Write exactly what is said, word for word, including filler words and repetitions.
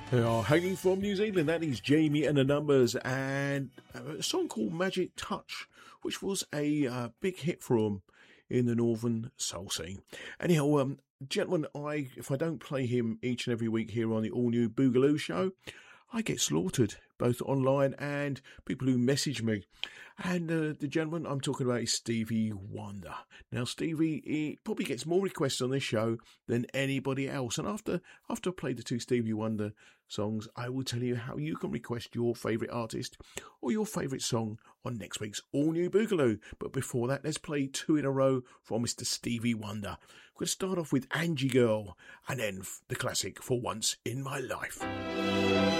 They are hanging from New Zealand. That is Jamie and the Numbers, and a song called Magic Touch, which was a uh, big hit for them in the northern soul scene. Anyhow, um, gentlemen, I if I don't play him each and every week here on the all-new Boogaloo Show, I get slaughtered, both online and people who message me. And uh, the gentleman I'm talking about is Stevie Wonder. Now, Stevie, he probably gets more requests on this show than anybody else. And after after I play the two Stevie Wonder songs, I will tell you how you can request your favourite artist or your favourite song on next week's All New Boogaloo. But before that, let's play two in a row from Mister Stevie Wonder. We're going to start off with Angie Girl and then the classic For Once in My Life.